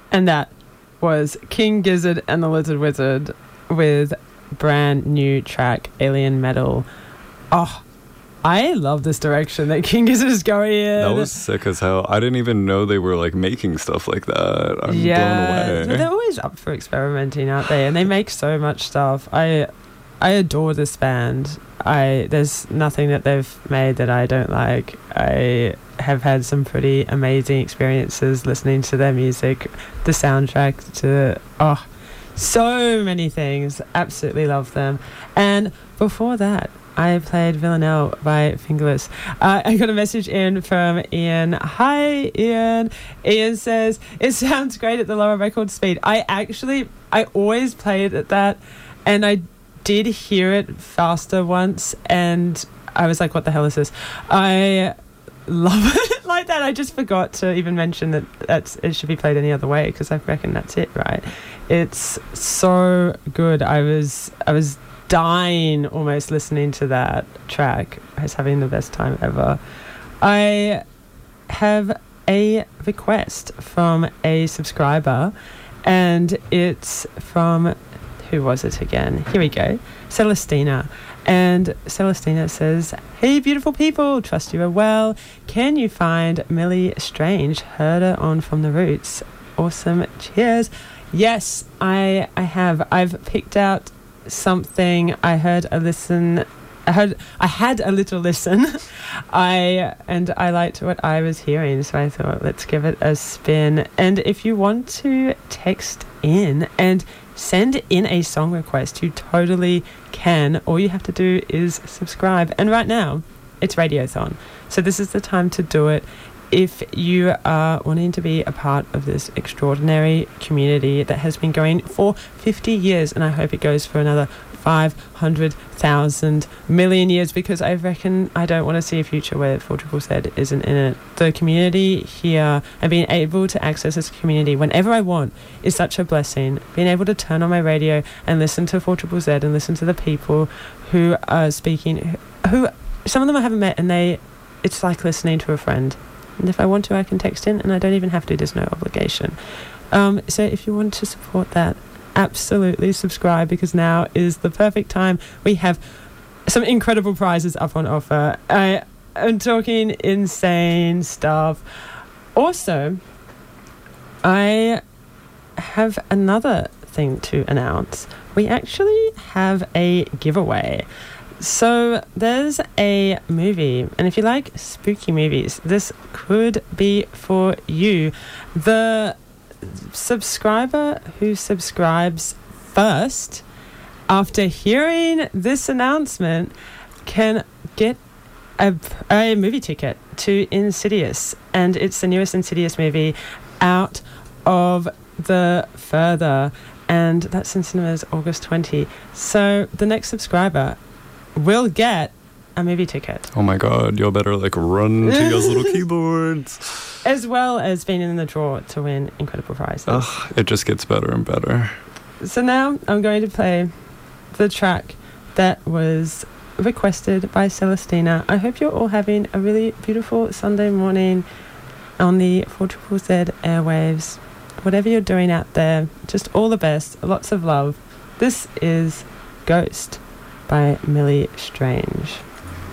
And that was King Gizzard and the Lizard Wizard with brand new track Alien Metal. Oh, I love this direction that King Gizzard is going in. That was sick as hell. I didn't even know they were like making stuff like that. I'm blown away. They're always up for experimenting, aren't they? And they make so much stuff. I adore this band. There's nothing that they've made that I don't like. I have had some pretty amazing experiences listening to their music, the soundtrack to so many things. Absolutely love them. And before that, I played Villanelle by Fingerless. I got a message in from Ian. Hi, Ian. Ian says, it sounds great at the lower record speed. I always play it at that, and I did hear it faster once, and I was like, what the hell is this? I love it like that. I just forgot to even mention that it should be played any other way, because I reckon that's it, right? It's so good. I was dying almost listening to that track. I was having the best time ever. I have a request from a subscriber, and it's from, who was it again? Here we go. Celestina. And Celestina says, hey, beautiful people, trust you are well. Can you find Millie Strange? Heard her on From the Roots. Awesome. Cheers. Yes, I have. I've picked out something. I had a little listen. I liked what I was hearing, so I thought, let's give it a spin. And if you want to text in and send in a song request, you totally can. All you have to do is subscribe. And right now, it's Radiothon. So this is the time to do it. If you are wanting to be a part of this extraordinary community that has been going for 50 years, and I hope it goes for another 500,000 million years, because I reckon I don't want to see a future where 4ZZZ isn't in it. The community here and being able to access this community whenever I want is such a blessing. Being able to turn on my radio and listen to 4ZZZ and listen to the people who are speaking, who some of them I haven't met, and it's like listening to a friend. And if I want to, I can text in, and I don't even have to. There's no obligation. So if you want to support that, absolutely subscribe, because now is the perfect time. We have some incredible prizes up on offer. I am talking insane stuff. Also, I have another thing to announce. We actually have a giveaway. So there's a movie, and if you like spooky movies, this could be for you. The subscriber who subscribes first, after hearing this announcement, can get a movie ticket to Insidious, and it's the newest Insidious movie out of the Further, and that's in cinemas August 20. So the next subscriber will get a movie ticket. Oh my god, you'll better run to your little keyboards. As well as being in the draw to win incredible prizes. Ugh, it just gets better and better. So now I'm going to play the track that was requested by Celestina. I hope you're all having a really beautiful Sunday morning on the 4ZZZ airwaves. Whatever you're doing out there, just all the best, lots of love. This is Ghost by Millie Strange.